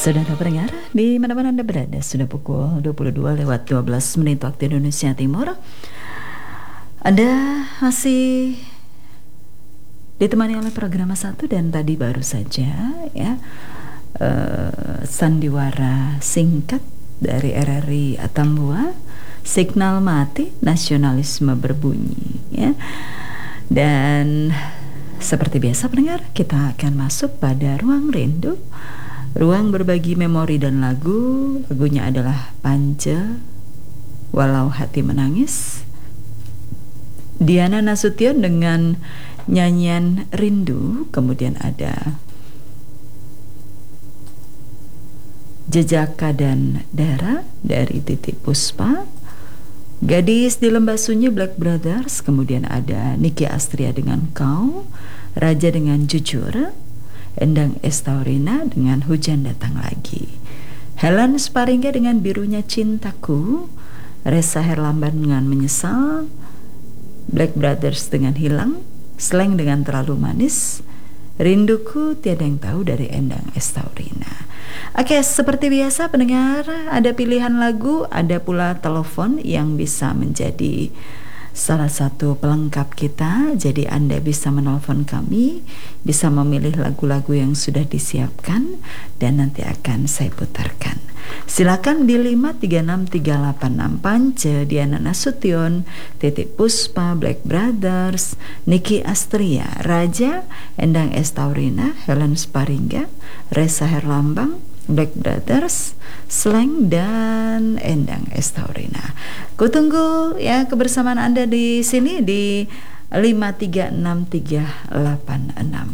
Saudara pendengar, di mana-mana Anda berada, sudah pukul 22:12 waktu Indonesia Timur. Anda masih ditemani oleh program satu dan tadi baru saja ya sandiwara singkat dari RRI Atambua, signal mati, nasionalisme berbunyi ya. Dan seperti biasa pendengar, kita akan masuk pada ruang rindu, ruang berbagi memori dan lagu. Lagunya adalah Pance, Walau Hati Menangis. Diana Nasution dengan nyanyian Rindu. Kemudian ada Jejaka dan Dara dari Titiek Puspa. Gadis di Lembah Sunyi Black Brothers. Kemudian ada Nicky Astria dengan Kau. Raja dengan Jujur. Endang Estaurina dengan Hujan Datang Lagi. Helen Sparingga dengan Birunya Cintaku. Ressa Herlamban dengan Menyesal. Black Brothers dengan Hilang. Slang dengan Terlalu Manis. Rinduku Tiada Yang Tahu dari Endang Estaurina. Oke, seperti biasa pendengar, ada pilihan lagu, ada pula telepon yang bisa menjadi salah satu pelengkap kita. Jadi Anda bisa menelpon kami, bisa memilih lagu-lagu yang sudah disiapkan dan nanti akan saya putarkan. Silakan di 536386. Pance, Diana Nasution, Titiek Puspa, Black Brothers, Nicky Astria, Raja, Endang Estaurina, Helen Sparingga, Ressa Herlambang, Black Brothers, Slang, dan Endang Estaurina. Kutunggu ya kebersamaan Anda di sini di 536386.